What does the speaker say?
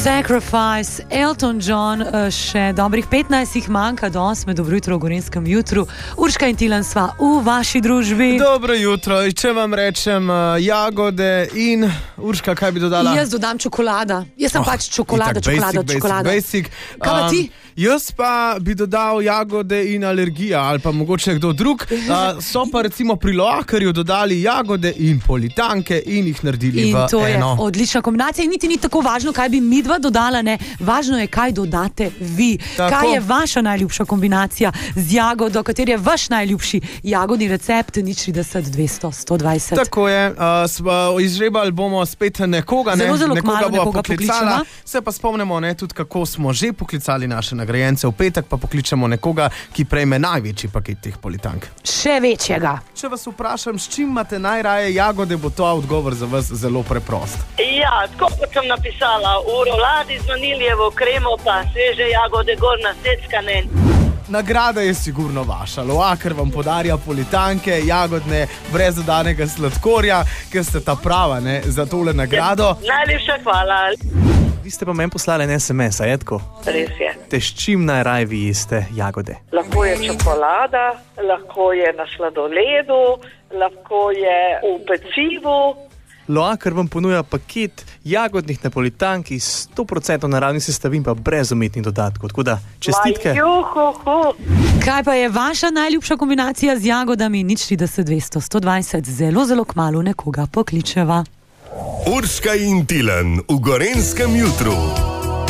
Sacrifice, Elton John, še dobrih 15 jih manjka do 8. Dobro jutro v Gorenjskem jutru. Urška in Tilen sva v vaši družbi. Dobro jutro, če vam rečem jagode in Urška, kaj bi dodala? Jaz dodam čokolada. Jaz sem pač čokolada. Basic. Kaj pa ti? Jaz pa bi dodal jagode in alergija, ali pa mogoče kdo drug. So pa recimo pri Loakarju dodali jagode in politanke in jih naredili v eno. In to je odlična kombinacija in niti ni tako važno, kaj bi midva dodala, ne. Važno je, kaj dodate vi. Tako. Kaj je vaša najljubša kombinacija z jagodo, kateri je vaš najljubši jagodni recept, 030 200 120. Tako je, izžrebali bomo spet nekoga, zelo nekoga bo poklicala. Se pa spomnimo, tudi kako smo že poklicali naše nagrajence v petek, pa pokličemo nekoga, ki prejme največji paket teh politank. Še večjega. Če vas vprašam, s čim imate najraje jagode, bo to odgovor za vas zelo preprost. Ja, tako kot sem napisala, v roladi z vaniljevo kremo pa sveže jagode gor naseckane. Nagrada je sigurno vaša. Loakar vam podarja politanke, jagodne, brez dodanega sladkorja, ker ste ta prava, za tole nagrado. Najlepša hvala. Vi ste pa meni poslali en SMS, a je tako? Res je. Te s čim najraje vi jeste jagode? Lahko je čokolada, lahko je na sladoledu, lahko je v pecivu. Loakar vam ponuja paket jagodnih napolitank iz 100% naravnih sestavin, pa brez umetnih dodatkov. Tako da, čestitke. Kaj pa je vaša najljubša kombinacija z jagodami? 030 200 120. Zelo kmalu nekoga pokličeva. Urška in Tilen v Gorenjskem jutru.